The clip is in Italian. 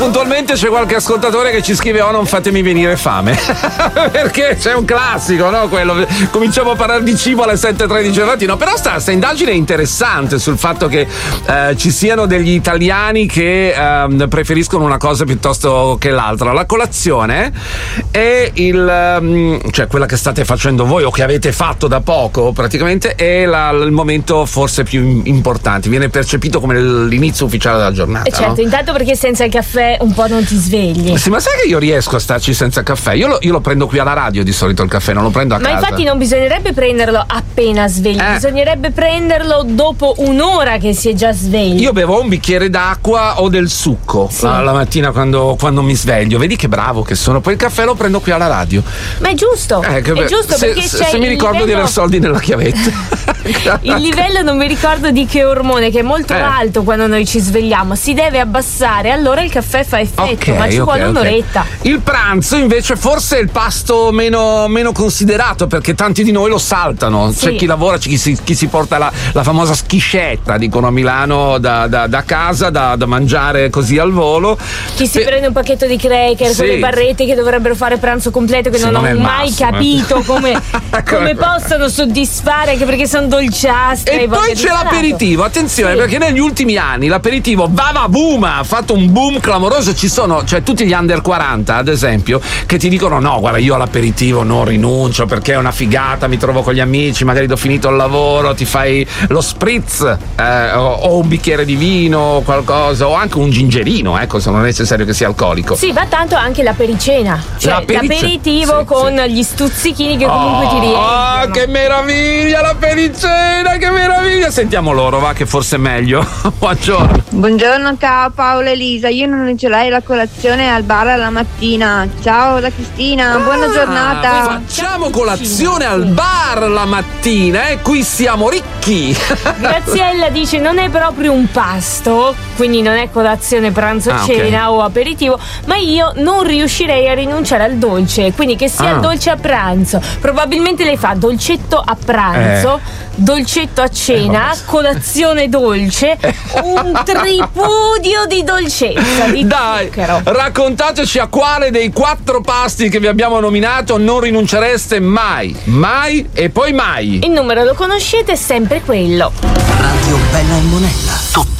puntualmente c'è qualche ascoltatore che ci scrive: oh, non fatemi venire fame. Perché c'è un classico, no? Quello, cominciamo a parlare di cibo alle 7:13 del mattino. Però sta indagine è interessante sul fatto che ci siano degli italiani che preferiscono una cosa piuttosto che l'altra. La colazione è cioè quella che state facendo voi o che avete fatto da poco, praticamente è il momento forse più importante, viene percepito come l'inizio ufficiale della giornata. Certo, no? Intanto perché senza il caffè un po' non ti svegli. Sì, ma sai che io riesco a starci senza caffè? Io lo prendo qui alla radio di solito il caffè, non lo prendo a casa. Ma infatti non bisognerebbe prenderlo appena svegli, bisognerebbe prenderlo dopo un'ora che si è già svegli. Io bevo un bicchiere d'acqua o del succo la mattina quando mi sveglio. Vedi che bravo che sono. Poi il caffè lo prendo qui alla radio. Ma è giusto, è giusto perché c'è se mi ricordo di aver soldi nella chiavetta. Il livello, non mi ricordo di che ormone, che è molto alto quando noi ci svegliamo, si deve abbassare, allora il caffè fa effetto, ma ci vuole un'oretta. Il pranzo invece forse è il pasto meno considerato, perché tanti di noi lo saltano. C'è chi lavora, c'è chi si porta la famosa schiscetta, dicono a Milano, da casa, da mangiare così al volo. Chi si prende un pacchetto di cracker con le barrette che dovrebbero fare pranzo completo, che non ho mai capito come possono soddisfare, anche perché sono dolciastre. E poi c'è l'aperitivo, attenzione, perché negli ultimi anni l'aperitivo ha fatto un boom clamoroso. Ci sono, cioè, tutti gli under 40 ad esempio, che ti dicono: no, guarda, io all'aperitivo non rinuncio perché è una figata, mi trovo con gli amici, magari ho finito il lavoro, ti fai lo spritz o un bicchiere di vino, qualcosa, o anche un gingerino, ecco, se non è necessario che sia alcolico. Sì, va tanto anche l'apericena, cioè l'aperitivo con gli stuzzichini che comunque ti riempiono. Che meraviglia l'apericena, che meraviglia! Sentiamo loro, va, che forse è meglio. Buongiorno, ciao Paolo e Elisa, io non ce l'hai la colazione al bar alla mattina. Ciao da Cristina, buona giornata. Facciamo colazione al bar la mattina, qui siamo ricchi. Graziella dice: non è proprio un pasto, quindi non è colazione, pranzo, cena o aperitivo, ma io non riuscirei a rinunciare al dolce, quindi che sia il dolce a pranzo. Probabilmente lei fa dolcetto a pranzo, dolcetto a cena, colazione dolce, un tripudio di dolcezza, di zucchero. Raccontateci a quale dei 4 pasti che vi abbiamo nominato non rinuncereste mai e poi mai. Il numero lo conoscete, è sempre quello. Radio Bella e Monella, tutta